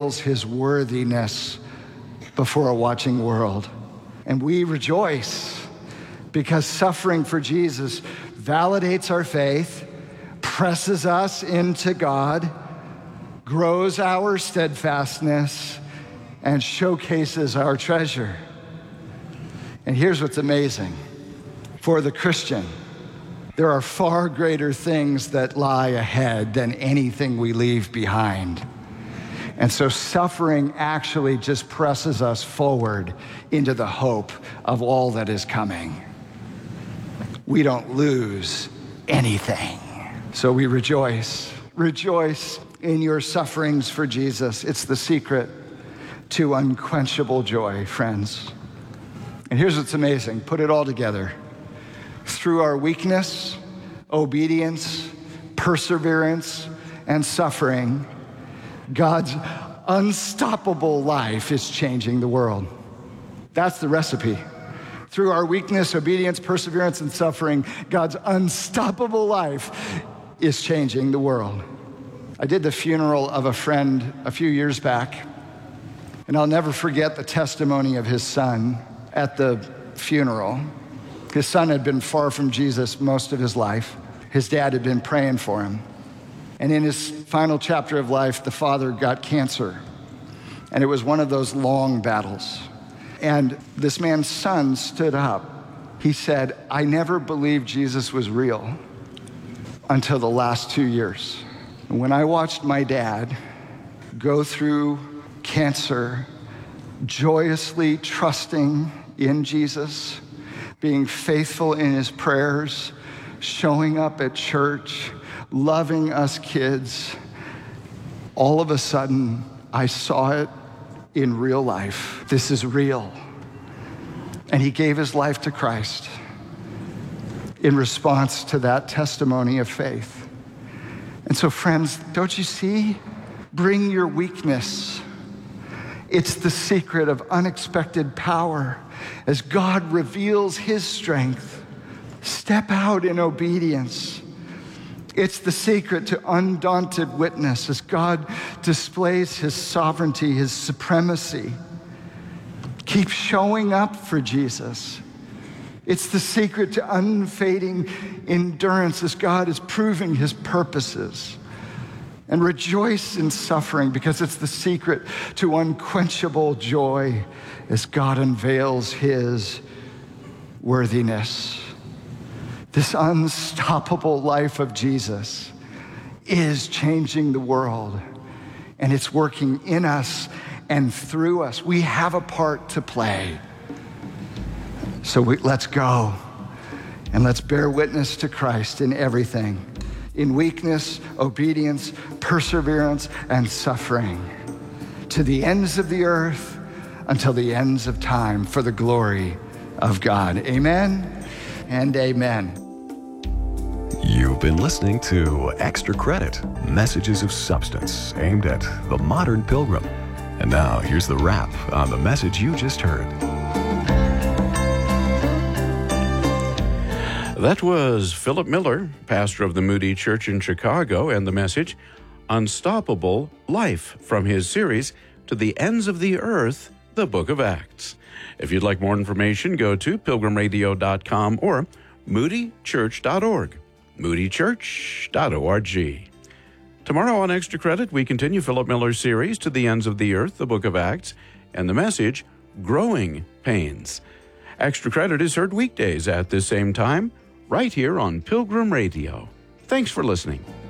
unveils his worthiness before a watching world. And we rejoice because suffering for Jesus validates our faith, presses us into God, grows our steadfastness, and showcases our treasure. And here's what's amazing. For the Christian, there are far greater things that lie ahead than anything we leave behind. And so suffering actually just presses us forward into the hope of all that is coming. We don't lose anything. So we rejoice. Rejoice in your sufferings for Jesus. It's the secret to unquenchable joy, friends. And here's what's amazing. Put it all together. Through our weakness, obedience, perseverance, and suffering, God's unstoppable life is changing the world. That's the recipe. Through our weakness, obedience, perseverance, and suffering, God's unstoppable life is changing the world. I did the funeral of a friend a few years back, and I'll never forget the testimony of his son at the funeral. His son had been far from Jesus most of his life. His dad had been praying for him. And in his final chapter of life, the father got cancer. And it was one of those long battles. And this man's son stood up. He said, I never believed Jesus was real until the last 2 years. When I watched my dad go through cancer, joyously trusting in Jesus, being faithful in his prayers, showing up at church, loving us kids, all of a sudden, I saw it in real life. This is real. And he gave his life to Christ in response to that testimony of faith. And so, friends, don't you see? Bring your weakness. It's the secret of unexpected power as God reveals his strength. Step out in obedience. It's the secret to undaunted witness as God displays his sovereignty, his supremacy. Keep showing up for Jesus. It's the secret to unfading endurance as God is proving his purposes. And rejoice in suffering because it's the secret to unquenchable joy as God unveils his worthiness. This unstoppable life of Jesus is changing the world, and it's working in us and through us. We have a part to play. So let's go, and let's bear witness to Christ in everything, in weakness, obedience, perseverance, and suffering, to the ends of the earth until the ends of time for the glory of God. Amen and amen. You've been listening to Extra Credit, Messages of Substance aimed at the modern pilgrim. And now here's the wrap on the message you just heard. That was Philip Miller, pastor of the Moody Church in Chicago, and the message, Unstoppable Life, from his series, To the Ends of the Earth, the Book of Acts. If you'd like more information, go to pilgrimradio.com or moodychurch.org, moodychurch.org. Tomorrow on Extra Credit, we continue Philip Miller's series, To the Ends of the Earth, the Book of Acts, and the message, Growing Pains. Extra Credit is heard weekdays at this same time, right here on Pilgrim Radio. Thanks for listening.